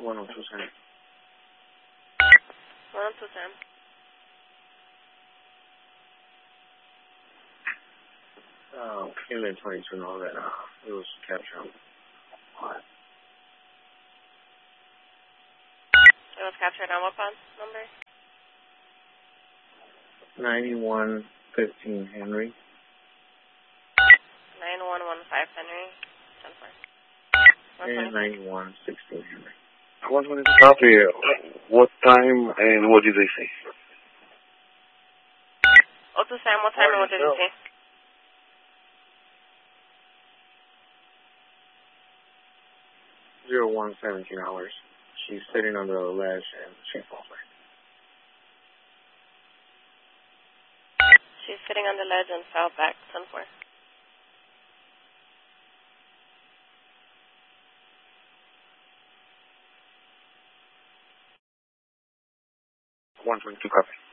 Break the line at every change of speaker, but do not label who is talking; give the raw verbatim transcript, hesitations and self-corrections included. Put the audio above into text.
one oh two Sam.
one oh two Sam.
Uh, inlet twenty-two know that uh, it was captured.
It was captured on what pond number?
ninety-one fifteen Henry.
nine one one five Henry. ten four.
And ninety-one sixteen Henry.
one twenty copy. What time and what did they say?
oh two Sam, what time and what did you say?
Zero one seventeen hours. She's sitting on the ledge and she falls back.
She's sitting on the ledge and fell back. ten four.
one twenty-two copy.